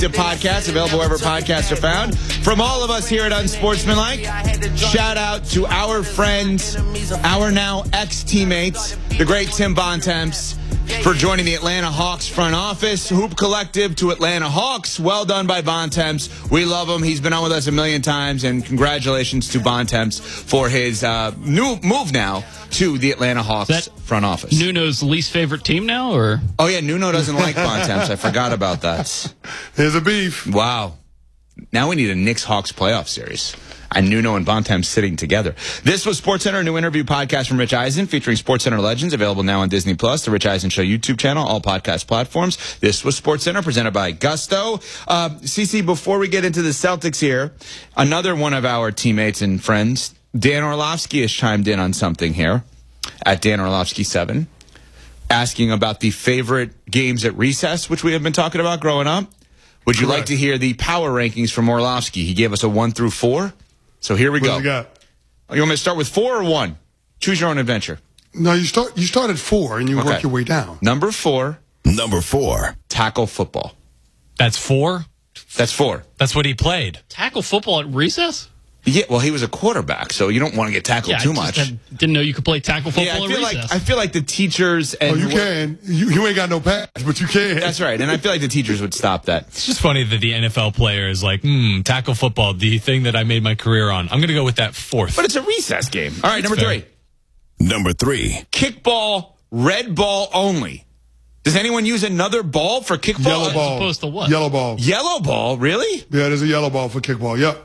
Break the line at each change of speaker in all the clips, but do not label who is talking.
Podcast, available wherever podcasts are found. From all of us here at Unsportsmanlike, shout out to our friends, our now ex-teammates, the great Tim Bontemps, for joining the Atlanta Hawks front office. Hoop Collective to Atlanta Hawks. Well done by Bontemps. We love him. He's been on with us a million times, and congratulations to Bontemps for his new move now to the Atlanta Hawks front office.
Nuno's least favorite team now, or?
Oh, yeah, Nuno doesn't like Bontemps. I forgot about that.
There's a beef.
Wow. Now we need a Knicks-Hawks playoff series. And Nuno and Bontemps sitting together. This was SportsCenter, a new interview podcast from Rich Eisen featuring SportsCenter legends, available now on Disney+, the Rich Eisen Show YouTube channel, all podcast platforms. This was SportsCenter, presented by Gusto. CC, before we get into the Celtics here, another one of our teammates and friends, Dan Orlovsky, has chimed in on something here at Dan Orlovsky 7, asking about the favorite games at recess, which we have been talking about growing up. Would you like to hear the power rankings from Orlovsky? He gave us a 1 through 4. So here we go.
You got?
You want me to start with 4 or 1? Choose your own adventure.
No, you start at 4 and you work your way down.
Number 4.
Number 4.
Tackle football.
That's 4?
That's 4.
That's what he played.
Tackle football at recess?
Yeah, well, he was a quarterback, so you don't want to get tackled too much.
Didn't know you could play tackle football at recess.
I feel like the teachers and
you can. You ain't got no pass, but you can.
That's right, and I feel like the teachers would stop that.
It's just funny that the NFL player is like, tackle football, the thing that I made my career on. I'm going to go with that 4th.
But it's a recess game. All right, number 3.
Number 3.
Kickball, red ball only. Does anyone use another ball for kickball?
Yellow ball.
As opposed to what?
Yellow ball.
Yellow ball, really?
Yeah, there's a yellow ball for kickball. Yep.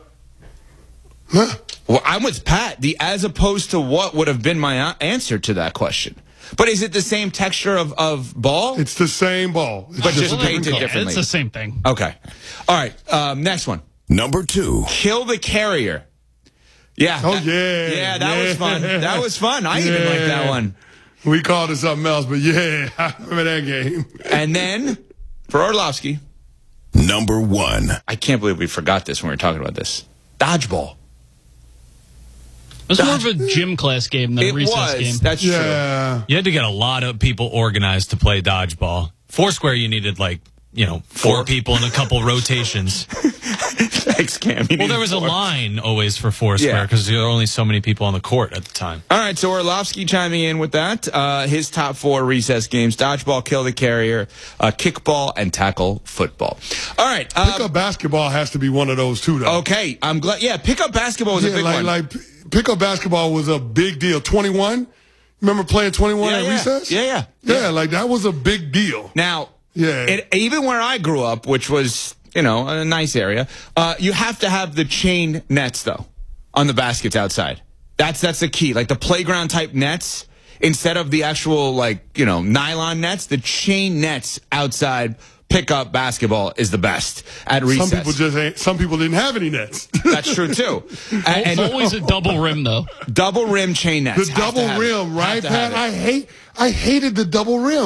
Huh?
Well, I'm with Pat. The as opposed to what would have been my answer to that question. But is it the same texture of ball?
It's the same ball.
But just painted differently.
It's the same thing.
Okay. All right. Next one.
Number 2.
Kill the carrier. Yeah.
Oh, yeah.
Yeah, that was fun. That was fun. I even like that one.
We called it something else, but yeah, I remember that game.
And then, for Orlovsky.
Number 1.
I can't believe we forgot this when we were talking about this. Dodgeball.
It was more of a gym class game than a recess game.
That's true.
You had to get a lot of people organized to play dodgeball. Foursquare, you needed 4 people and a couple rotations.
Thanks, Cam.
Well, there was a line always for Foursquare because there were only so many people on the court at the time.
All right, so Orlovsky chiming in with that. His top 4 recess games: dodgeball, kill the carrier, kickball, and tackle football. All right.
Pickup basketball has to be one of those, too, though.
Okay, I'm glad. Yeah, pickup basketball was a big one.
Pickup basketball was a big deal. 21? Remember playing 21 at recess?
Yeah,
that was a big deal.
Now, even where I grew up, which was, a nice area, you have to have the chain nets, though, on the baskets outside. That's the key. Like the playground type nets, instead of the actual, nylon nets, the chain nets outside. Pickup basketball is the best at recess.
Some people didn't have any nets.
That's true too.
And always a double rim though.
Double rim chain nets.
The double rim, right, Pat? I hated the double rim.